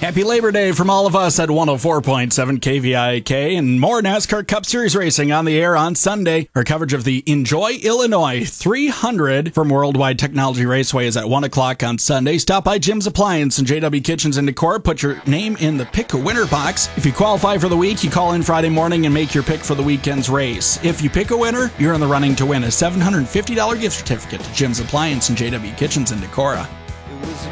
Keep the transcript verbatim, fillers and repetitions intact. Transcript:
Happy Labor Day from all of us at one oh four point seven K V I K, and more NASCAR Cup Series racing on the air on Sunday. Our coverage of the Enjoy Illinois three hundred from Worldwide Technology Raceway is at one o'clock on Sunday. Stop by Jim's Appliance and J W Kitchens and Decor. Put your name in the Pick a Winner box. If you qualify for the week, you call in Friday morning and make your pick for the weekend's race. If you pick a winner, you're in the running to win a seven hundred fifty dollars gift certificate to Jim's Appliance and J W Kitchens and Decor.